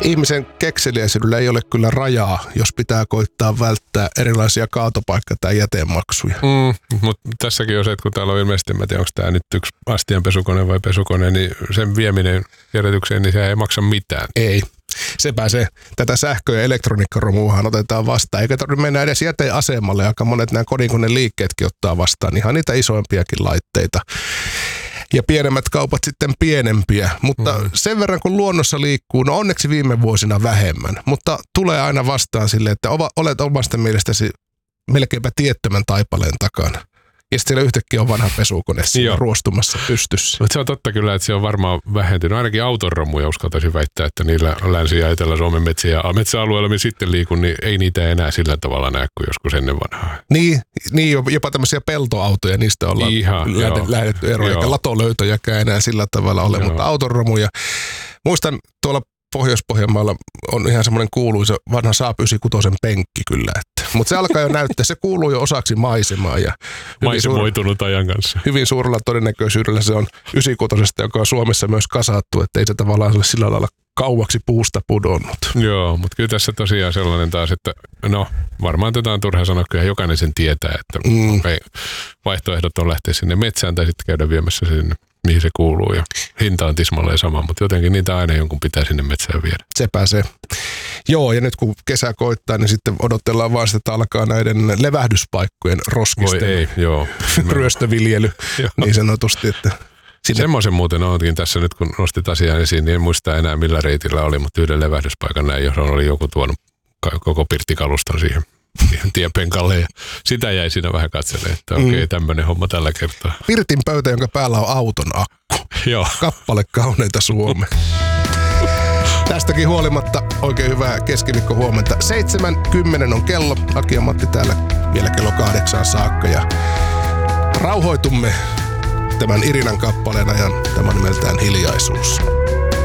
Ihmisen kekseliäisyydellä ei ole kyllä rajaa, jos pitää koittaa välttää erilaisia kaatopaikka- tai jätemaksuja. Mutta tässäkin on se, että kun täällä on ilmeisesti, mä tiedän, onko tämä nyt yksi astianpesukone vai pesukone, niin sen vieminen kierrätykseen, niin se ei maksa mitään. Ei. Sepä se. Tätä sähkö- ja elektroniikkaromuahan otetaan vastaan. Eikä tarvitse mennä edes jäteasemalle. Aika monet nämä kodinkoneen liikkeetkin ottaa vastaan ihan niitä isoimpiakin laitteita. Ja pienemmät kaupat sitten pienempiä, mutta sen verran kun luonnossa liikkuu, no onneksi viime vuosina vähemmän, mutta tulee aina vastaan sille, että olet omasta mielestäsi melkeinpä tiettömän taipaleen takana. Ja sitten siellä yhtäkkiä on vanha pesukone siinä ruostumassa pystyssä. Mutta se on totta kyllä, että se on varmaan vähentynyt. Ainakin autonromuja uskaltaisin väittää, että niillä Länsi- ja Etelä-Suomen metsäalueilla, missä sitten liikun, niin ei niitä enää sillä tavalla näe kuin joskus ennen vanhaa. Niin jopa tämmöisiä peltoautoja, niistä ollaan lähdetty eroon, eikä latolöytöjäkään enää sillä tavalla ole, mutta autonromuja. Muistan tuolla Pohjois-Pohjanmaalla on ihan semmoinen kuuluisa vanha Saab 96 penkki kyllä. Mutta se alkaa jo näyttää, se kuuluu jo osaksi maisemaa. Ja maisemoitunut ajan kanssa. Hyvin suurella todennäköisyydellä se on 96, joka on Suomessa myös kasattu, että ei se tavallaan ole sillä lailla kauaksi puusta pudonnut. Joo, mutta kyllä tässä tosiaan sellainen taas, että no varmaan tätä on turha sanoa, kyllä jokainen sen tietää, että vaihtoehdot on lähteä sinne metsään tai sitten käydä viemässä sinne, mihin se kuuluu. Ja hinta on tismalleen sama, mutta jotenkin niitä aina jonkun pitää sinne metsään viedä. Sepä se. Joo, ja nyt kun kesä koittaa, niin sitten odotellaan vaan sitä, että alkaa näiden levähdyspaikkojen roskisten ryöstöviljely niin sanotusti, että semmoisen muuten onkin tässä nyt, kun nostit asian esiin, niin en muista enää millä reitillä oli, mutta yhden levähdyspaikan näin, jos oli joku tuonut koko pirttikaluston siihen tiepenkalle ja sitä jäi siinä vähän katselemaan, että okei, tämmöinen homma tällä kertaa. Pirtin pöytä, jonka päällä on auton akku. Joo. Kappale kauneita Suomea. Tästäkin huolimatta oikein hyvää keskiviikkohuomenta. 7:10 on kello. Aki ja Matti täällä vielä kello 8 saakka ja rauhoitumme tämän Irinan kappaleen ajan. Tämä on nimeltään Hiljaisuus.